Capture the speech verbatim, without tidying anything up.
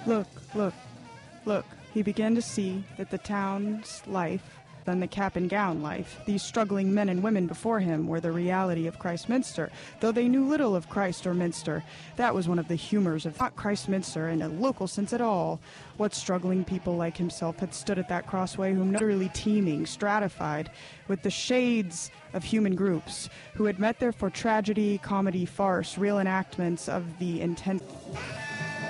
Look, look, look. He began to see that the town's life, than the cap and gown life, these struggling men and women before him, were the reality of Christminster, though they knew little of Christ or Minster. That was one of the humors of not Christminster in a local sense at all. What struggling people like himself had stood at that crossway, whom literally teeming, stratified with the shades of human groups, who had met there for tragedy, comedy, farce, real enactments of the intense.